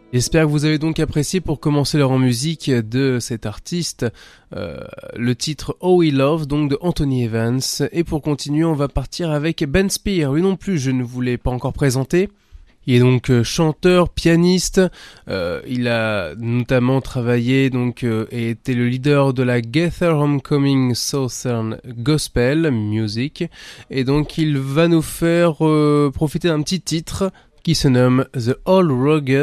J'espère que vous avez donc apprécié pour commencer l'heure en musique de cet artiste, le titre Oh We Love, donc de Anthony Evans. Et pour continuer, on va partir avec Ben Spear. Lui non plus, je ne vous l'ai pas encore présenté. Il est donc chanteur, pianiste. Il a notamment travaillé et été le leader de la Gaither Homecoming Southern Gospel Music. Et donc il va nous faire profiter d'un petit titre qui se nomme The All Rugged